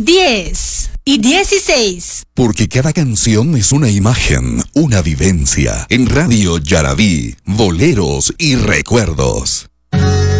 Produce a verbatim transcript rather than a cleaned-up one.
diez y dieciséis. Porque cada canción es una imagen, una vivencia. En Radio Yarabí, boleros y recuerdos.